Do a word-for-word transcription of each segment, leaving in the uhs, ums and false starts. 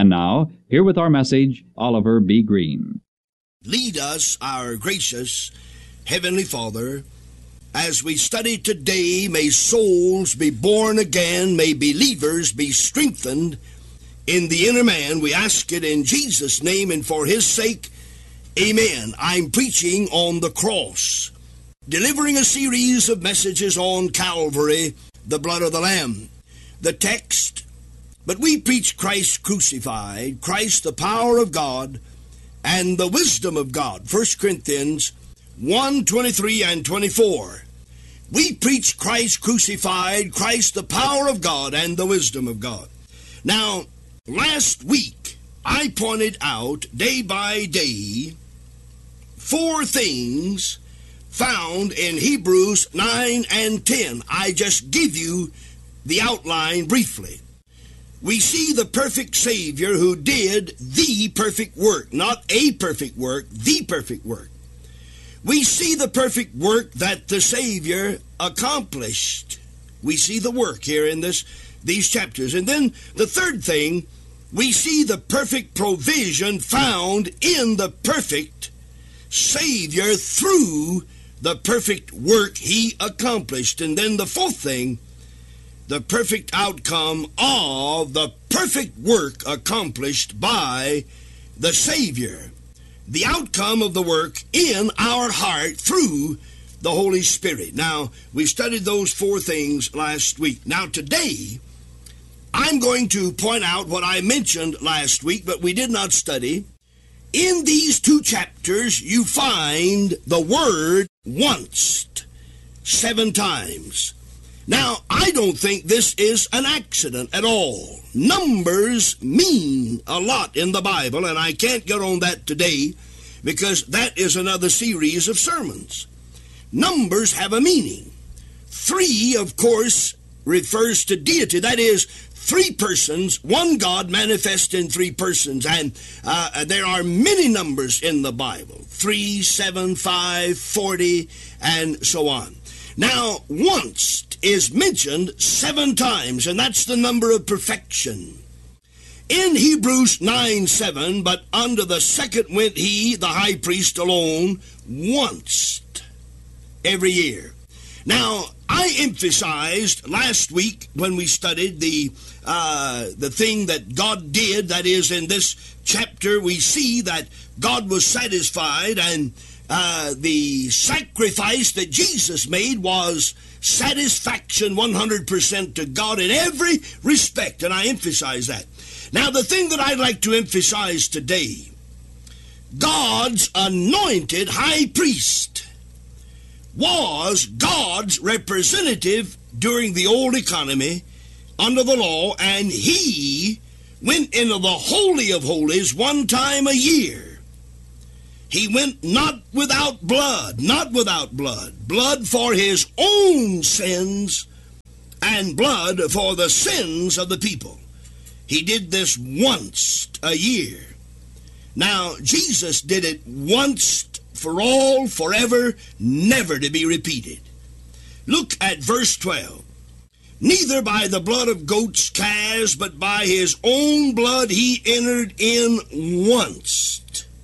And now, here with our message, Oliver B. Green. Lead us, our gracious Heavenly Father, as we study today. May souls be born again, may believers be strengthened in the inner man. We ask it in Jesus' name and for His sake. Amen. I'm preaching on the cross, delivering a series of messages on Calvary, the blood of the Lamb. The text, but we preach Christ crucified, Christ the power of God, and the wisdom of God. First Corinthians one, twenty-three and twenty-four. We preach Christ crucified, Christ the power of God, and the wisdom of God. Now, last week, I pointed out day by day four things found in Hebrews nine and ten. I just give you the outline briefly. We see the perfect Savior who did the perfect work, not a perfect work, the perfect work. We see the perfect work that the Savior accomplished. We see the work here in this these chapters. And then the third thing, we see the perfect provision found in the perfect Savior through the perfect work He accomplished. And then the fourth thing, the perfect outcome of the perfect work accomplished by the Savior. The outcome of the work in our heart through the Holy Spirit. Now, we studied those four things last week. Now, today, I'm going to point out what I mentioned last week, but we did not study. In these two chapters, you find the word once, seven times. Now, I don't think this is an accident at all. Numbers mean a lot in the Bible, and I can't get on that today because that is another series of sermons. Numbers have a meaning. Three, of course, refers to deity. That is, three persons, one God manifest in three persons. And uh, there are many numbers in the Bible. Three, seven, five, forty, and so on. Now, once is mentioned seven times, and that's the number of perfection. In Hebrews nine, seven, but unto the second went he, the high priest alone, once every year. Now, I emphasized last week when we studied the uh, the thing that God did, that is, in this chapter we see that God was satisfied, and uh, the sacrifice that Jesus made was satisfaction one hundred percent to God in every respect, and I emphasize that. Now, the thing that I'd like to emphasize today, God's anointed high priest was God's representative during the old economy under the law, and he went into the Holy of Holies one time a year. He went not without blood, not without blood, blood for his own sins and blood for the sins of the people. He did this once a year. Now, Jesus did it once for all, forever, never to be repeated. Look at verse twelve. Neither by the blood of goats, calves, but by his own blood he entered in once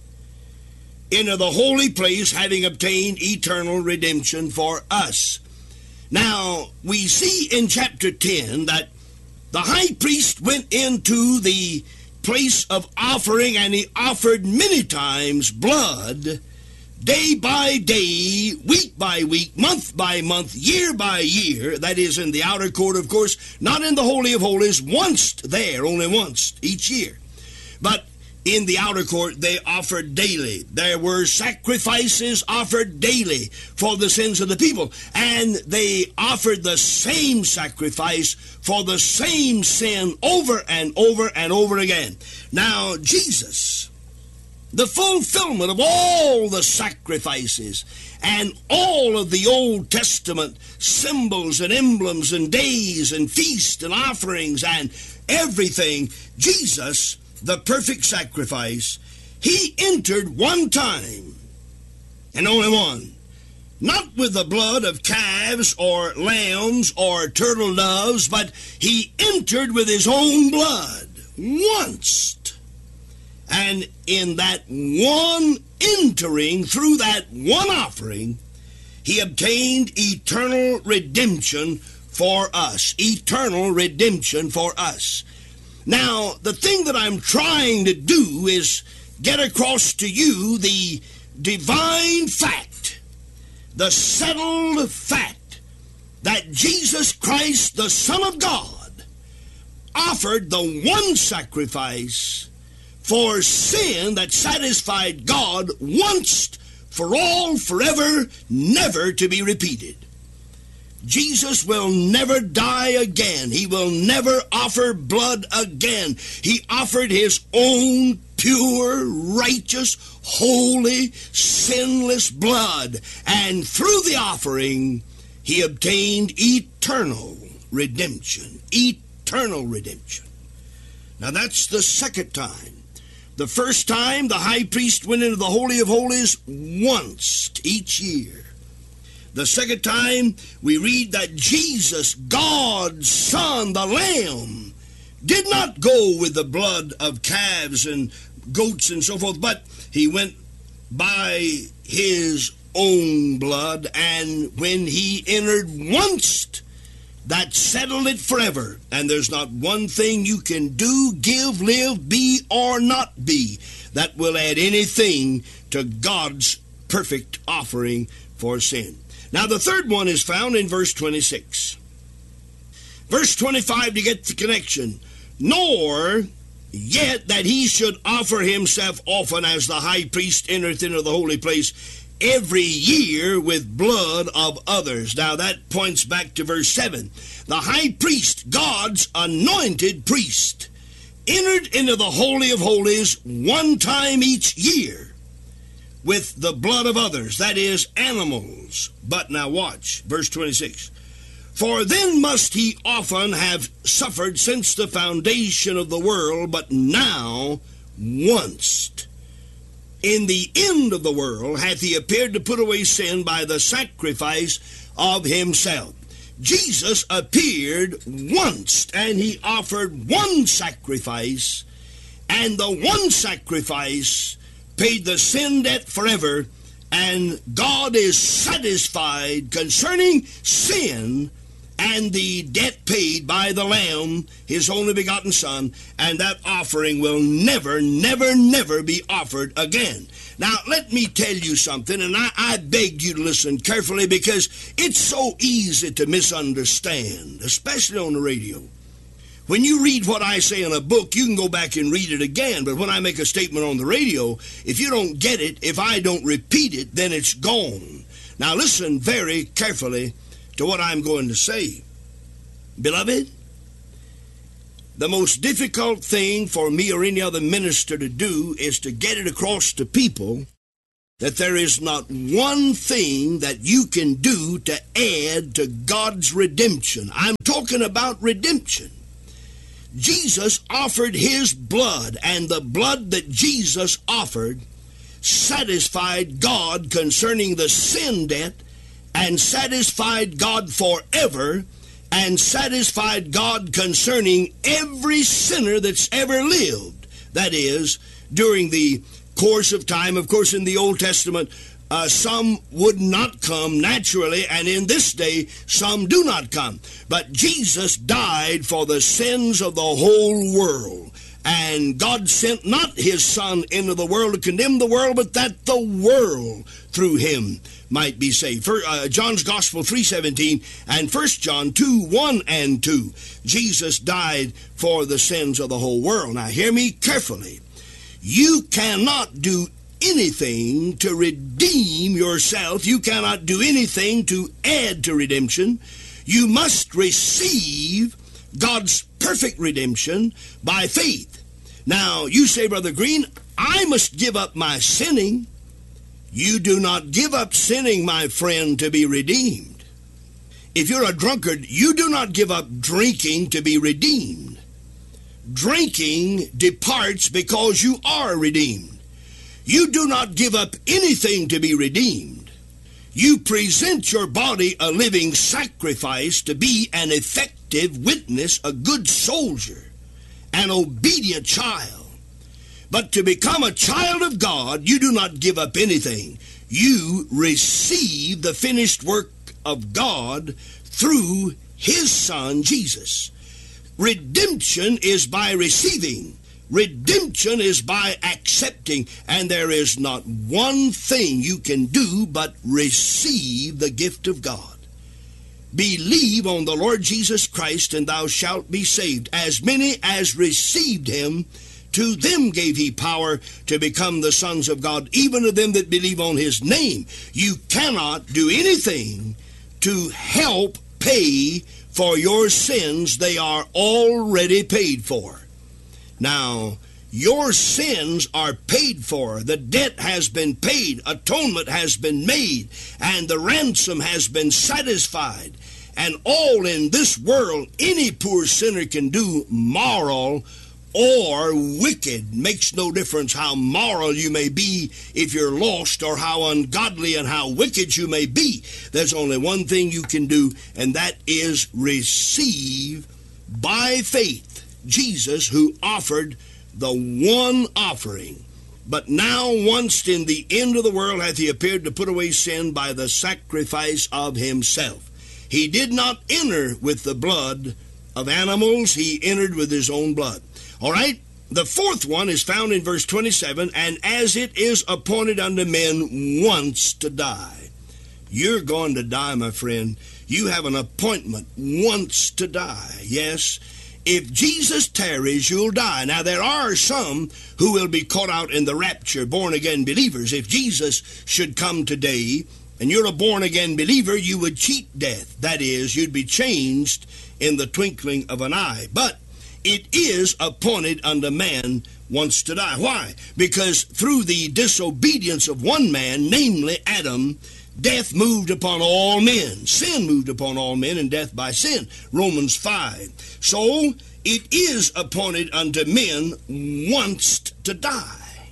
into the holy place, having obtained eternal redemption for us. Now, we see in chapter ten that the high priest went into the place of offering, and he offered many times blood, day by day, week by week, month by month, year by year. That is in the outer court, of course, not in the Holy of Holies, once there, only once each year. But in the outer court, they offered daily. There were sacrifices offered daily for the sins of the people. And they offered the same sacrifice for the same sin over and over and over again. Now, Jesus, the fulfillment of all the sacrifices and all of the Old Testament symbols and emblems and days and feasts and offerings and everything, Jesus, the perfect sacrifice, he entered one time, and only one, not with the blood of calves or lambs or turtle doves, but he entered with his own blood once And in that one entering through that one offering, he obtained eternal redemption for us. Eternal redemption for us. Now, the thing that I'm trying to do is get across to you the divine fact, the settled fact that Jesus Christ, the Son of God, offered the one sacrifice for sin that satisfied God once for all, forever, never to be repeated. Jesus will never die again. He will never offer blood again. He offered his own pure, righteous, holy, sinless blood. And through the offering, he obtained eternal redemption. Eternal redemption. Now that's the second time. The first time, the high priest went into the Holy of Holies once each year. The second time, we read that Jesus, God's Son, the Lamb, did not go with the blood of calves and goats and so forth, but he went by his own blood, and when he entered once, that settled it forever. And there's not one thing you can do, give, live, be, or not be that will add anything to God's perfect offering for sin. Now, the third one is found in verse twenty-six. Verse twenty-five, to get the connection. Nor yet that he should offer himself often as the high priest entereth into the holy place every year with blood of others. Now, that points back to verse seven. The high priest, God's anointed priest, entered into the Holy of Holies one time each year with the blood of others, that is, animals. But now watch, verse twenty-six. For then must he often have suffered since the foundation of the world, but now once in the end of the world hath he appeared to put away sin by the sacrifice of himself. Jesus appeared once, and he offered one sacrifice, and the one sacrifice paid the sin debt forever, and God is satisfied concerning sin and the debt paid by the Lamb, his only begotten Son, and that offering will never, never, never be offered again. Now, let me tell you something, and I, I beg you to listen carefully, because it's so easy to misunderstand, especially on the radio. When you read what I say in a book, you can go back and read it again, but when I make a statement on the radio, if you don't get it, if I don't repeat it, then it's gone. Now, listen very carefully to what I'm going to say. Beloved, the most difficult thing for me or any other minister to do is to get it across to people that there is not one thing that you can do to add to God's redemption. I'm talking about redemption. Jesus offered his blood, and the blood that Jesus offered satisfied God concerning the sin debt, and satisfied God forever, and satisfied God concerning every sinner that's ever lived. That is, during the course of time. Of course, in the Old Testament, uh, some would not come naturally, and in this day, some do not come. But Jesus died for the sins of the whole world. And God sent not his Son into the world to condemn the world, but that the world through him might be saved. For, uh, John's Gospel three seventeen and First John two one and two. Jesus died for the sins of the whole world. Now hear me carefully. You cannot do anything to redeem yourself. You cannot do anything to add to redemption. You must receive God's perfect redemption by faith. Now, you say, Brother Green, I must give up my sinning. You do not give up sinning, my friend, to be redeemed. If you're a drunkard, you do not give up drinking to be redeemed. Drinking departs because you are redeemed. You do not give up anything to be redeemed. You present your body a living sacrifice to be an effective witness, a good soldier, an obedient child. But to become a child of God, you do not give up anything. You receive the finished work of God through His Son, Jesus. Redemption is by receiving. Redemption is by accepting. And there is not one thing you can do but receive the gift of God. Believe on the Lord Jesus Christ, and thou shalt be saved. As many as received Him, to them gave He power to become the sons of God, even to them that believe on His name. You cannot do anything to help pay for your sins. They are already paid for. Now, your sins are paid for. The debt has been paid. Atonement has been made. And the ransom has been satisfied. And all in this world any poor sinner can do, moral or wicked, makes no difference how moral you may be if you're lost, or how ungodly and how wicked you may be. There's only one thing you can do, and that is receive by faith Jesus, who offered the one offering. But now once in the end of the world hath He appeared to put away sin by the sacrifice of Himself. He did not enter with the blood of animals. He entered with His own blood. All right? The fourth one is found in verse twenty-seven, and as it is appointed unto men once to die. You're going to die, my friend. You have an appointment once to die. Yes, if Jesus tarries, you'll die. Now, there are some who will be caught out in the rapture, born-again believers. If Jesus should come today, and you're a born-again believer, you would cheat death. That is, you'd be changed in the twinkling of an eye. But it is appointed unto man once to die. Why? Because through the disobedience of one man, namely Adam, death moved upon all men. Sin moved upon all men, and death by sin. Romans five. So it is appointed unto men once to die.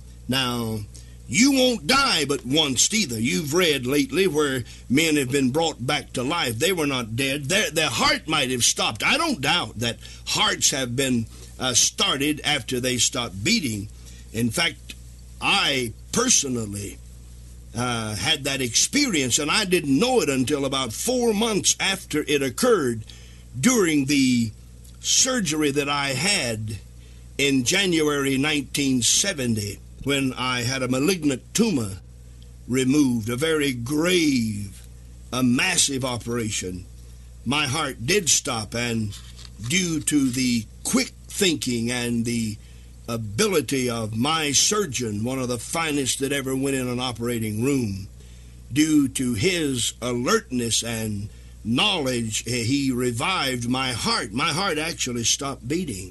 Now, you won't die but once either. You've read lately where men have been brought back to life. They were not dead. Their, their heart might have stopped. I don't doubt that hearts have been uh, started after they stopped beating. In fact, I personally uh, had that experience, and I didn't know it until about four months after it occurred during the surgery that I had in January nineteen seventy. When I had a malignant tumor removed, a very grave, a massive operation. My heart did stop, and due to the quick thinking and the ability of my surgeon, one of the finest that ever went in an operating room, due to his alertness and knowledge, he revived my heart. My heart actually stopped beating.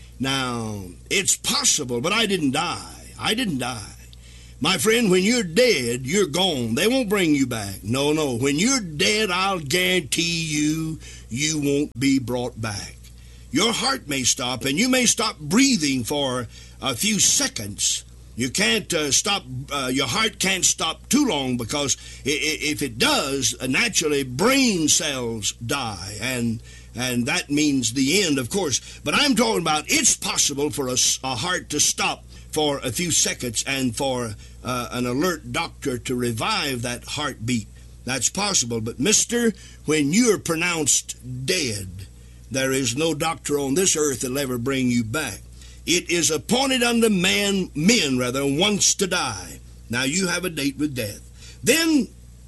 Now, it's possible, but I didn't die. I didn't die. My friend, when you're dead, you're gone. They won't bring you back. No, no. When you're dead, I'll guarantee you, you won't be brought back. Your heart may stop, and you may stop breathing for a few seconds. You can't uh, stop, uh, your heart can't stop too long, because if it does, naturally brain cells die, and and that means the end, of course. But I'm talking about it's possible for a, a heart to stop for a few seconds, and for uh, an alert doctor to revive that heartbeat. That's possible. But mister, when you're pronounced dead, there is no doctor on this earth that'll ever bring you back. It is appointed unto man, men rather, once to die. Now you have a date with death. Then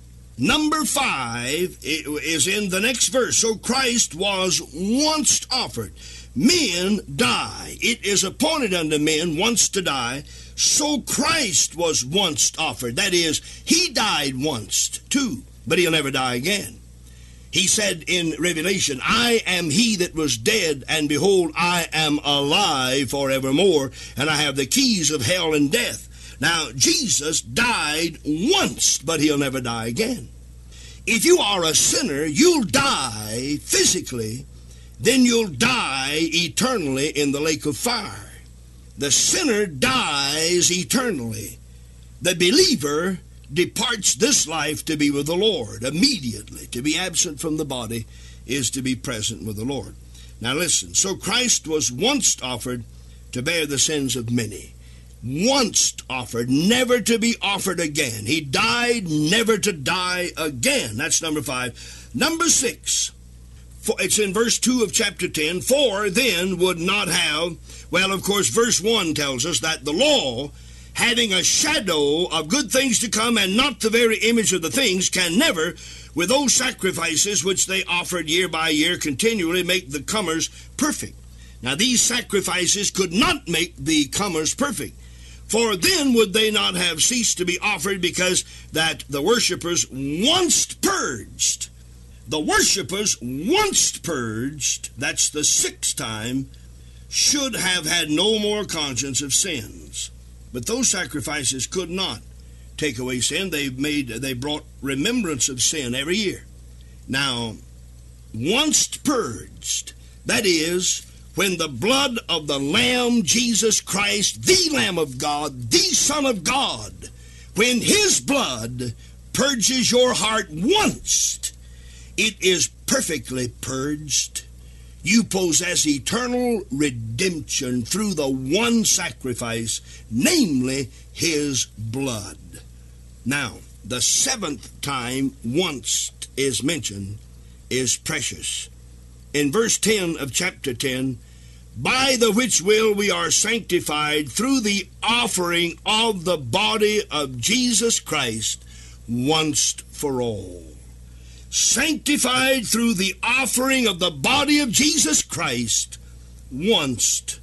number five is in the next verse. So Christ was once offered. Men die. It is appointed unto men once to die. So Christ was once offered. That is, He died once too, but He'll never die again. He said in Revelation, I am He that was dead, and behold, I am alive forevermore, and I have the keys of hell and death. Now, Jesus died once, but He'll never die again. If you are a sinner, you'll die physically, then you'll die eternally in the lake of fire. The sinner dies eternally. The believer departs this life to be with the Lord immediately. To be absent from the body is to be present with the Lord. Now listen, so Christ was once offered to bear the sins of many. once offered, never to be offered again. He died never to die again. That's number five. Number six, for, it's in verse two of chapter ten, for then would not have, well, of course, verse one tells us that the law, having a shadow of good things to come and not the very image of the things, can never, with those sacrifices which they offered year by year, continually make the comers perfect. Now, these sacrifices could not make the comers perfect, for then would they not have ceased to be offered, because that the worshippers once purged, the worshippers once purged, that's the sixth time, should have had no more conscience of sins. But those sacrifices could not take away sin. They made, they brought remembrance of sin every year. Now, once purged, that is, when the blood of the Lamb, Jesus Christ, the Lamb of God, the Son of God, when His blood purges your heart once, it is perfectly purged. You possess eternal redemption through the one sacrifice, namely His blood. Now, the seventh time once is mentioned is precious. In verse ten of chapter ten, by the which will we are sanctified through the offering of the body of Jesus Christ once for all. Sanctified through the offering of the body of Jesus Christ once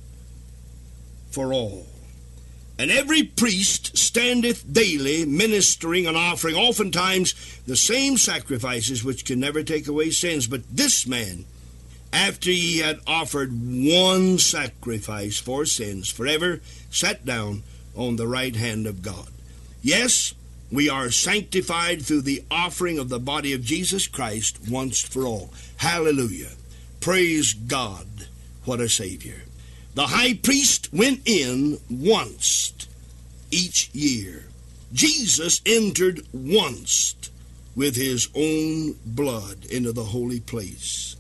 for all. And every priest standeth daily ministering and offering oftentimes the same sacrifices which can never take away sins. But this man, after he had offered one sacrifice for sins forever, sat down on the right hand of God. Yes, we are sanctified through the offering of the body of Jesus Christ once for all. Hallelujah. Praise God. What a Savior. The high priest went in once each year. Jesus entered once with His own blood into the holy place.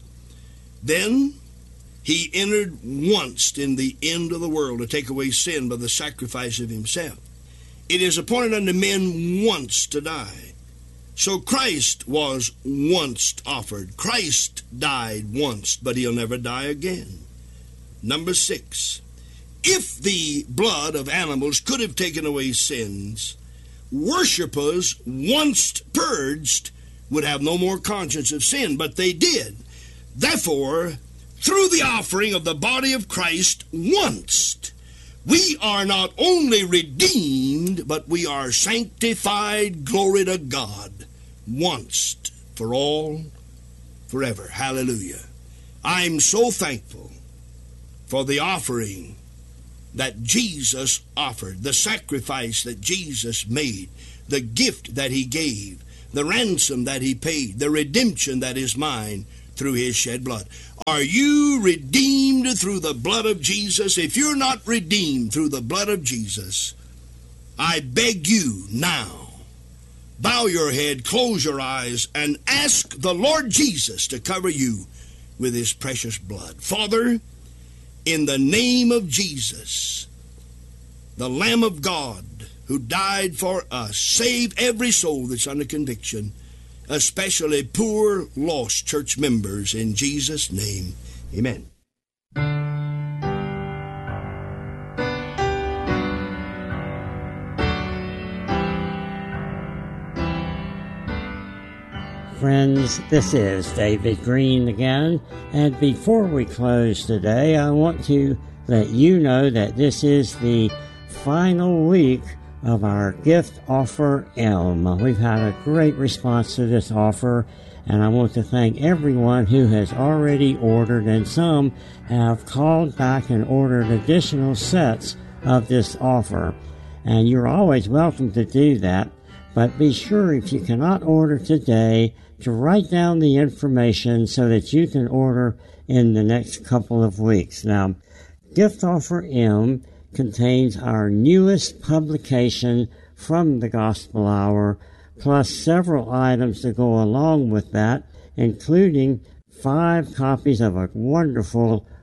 Then He entered once in the end of the world to take away sin by the sacrifice of Himself. It is appointed unto men once to die. So Christ was once offered. Christ died once, but He'll never die again. Number six, if the blood of animals could have taken away sins, worshipers once purged would have no more conscience of sin, but they did. Therefore, through the offering of the body of Christ once, we are not only redeemed, but we are sanctified, glory to God, once for all, forever. Hallelujah. I'm so thankful for the offering that Jesus offered, the sacrifice that Jesus made, the gift that He gave, the ransom that He paid, the redemption that is mine through His shed blood. Are you redeemed through the blood of Jesus? If you're not redeemed through the blood of Jesus, I beg you now, bow your head, close your eyes, and ask the Lord Jesus to cover you with His precious blood. Father, in the name of Jesus, the Lamb of God who died for us, save every soul that's under conviction, especially poor, lost church members, in Jesus' name. Amen. Friends, this is David Green again, and before we close today, I want to let you know that this is the final week of our gift offer Elm. We've had a great response to this offer, and I want to thank everyone who has already ordered, and some have called back and ordered additional sets of this offer. And you're always welcome to do that, but be sure, if you cannot order today, to write down the information so that you can order in the next couple of weeks. Now, Gift Offer M contains our newest publication from the Gospel Hour, plus several items to go along with that, including five copies of a wonderful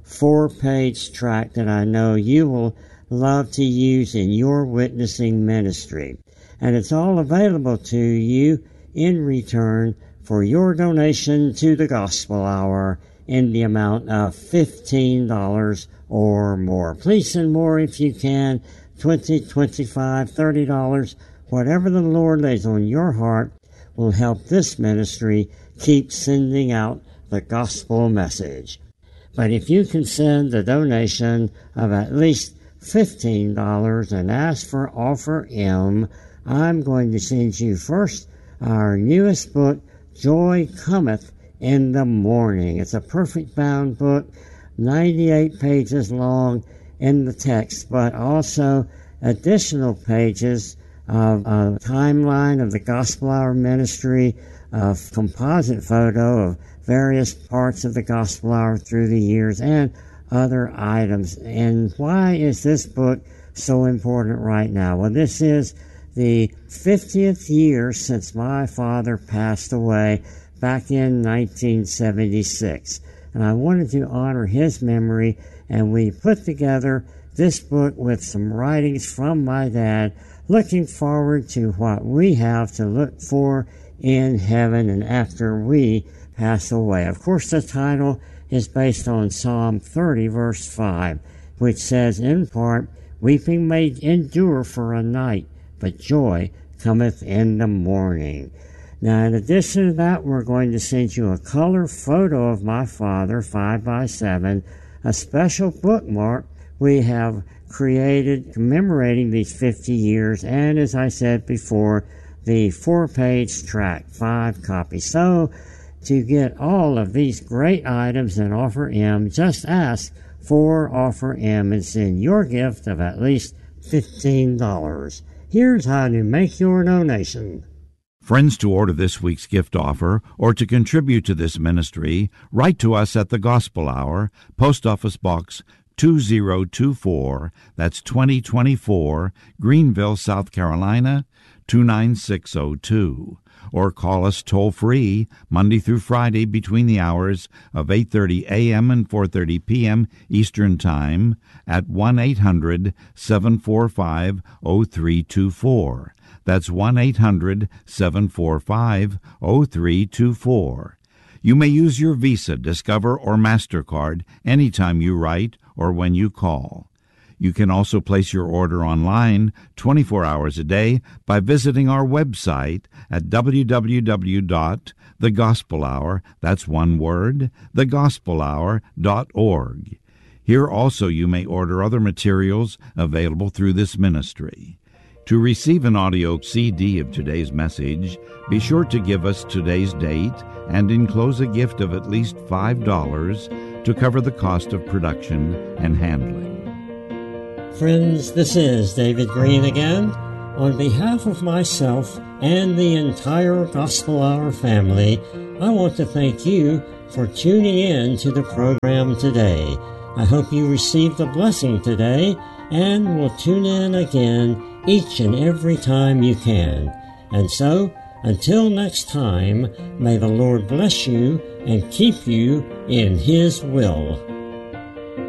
four-page tract that I know you will love to use in your witnessing ministry. And it's all available to you in return for your donation to the Gospel Hour in the amount of fifteen dollars or more. Please send more if you can, twenty dollars, twenty-five dollars, thirty dollars, whatever the Lord lays on your heart will help this ministry keep sending out the gospel message. But if you can send a donation of at least fifteen dollars and ask for Offer M, I'm going to send you first our newest book, Joy Cometh in the Morning. It's a perfect bound book, ninety-eight pages long in the text, but also additional pages of a timeline of the Gospel Hour ministry, a composite photo of various parts of the Gospel Hour through the years, and other items. And why is this book so important right now? Well, this is the fiftieth year since my father passed away back in nineteen seventy-six. And I wanted to honor his memory, and we put together this book with some writings from my dad, looking forward to what we have to look for in heaven and after we pass away. Of course, the title is based on Psalm thirty, verse five, which says, in part, weeping may endure for a night, but joy cometh in the morning. Now, in addition to that, we're going to send you a color photo of my father, five by seven, a special bookmark we have created commemorating these fifty years, and as I said before, the four-page tract, five copies. So, to get all of these great items and Offer M, just ask for Offer M and send your gift of at least fifteen dollars. Here's how to make your donation. Friends, to order this week's gift offer or to contribute to this ministry, write to us at the Gospel Hour, Post Office Box two zero two four, that's twenty twenty-four, Greenville, South Carolina, two nine six zero two. Or call us toll-free Monday through Friday between the hours of eight thirty a.m. and four thirty p.m. Eastern Time at one eight hundred seven four five zero three two four. That's one eight hundred seven four five zero three two four. You may use your Visa, Discover, or MasterCard anytime you write or when you call. You can also place your order online twenty-four hours a day by visiting our website at w w w dot the gospel hour, that's one word, the gospel hour dot org. Here also you may order other materials available through this ministry. To receive an audio C D of today's message, be sure to give us today's date and enclose a gift of at least five dollars to cover the cost of production and handling. Friends, this is David Green again. On behalf of myself and the entire Gospel Hour family, I want to thank you for tuning in to the program today. I hope you received a blessing today and will tune in again each and every time you can. And so, until next time, may the Lord bless you and keep you in His will.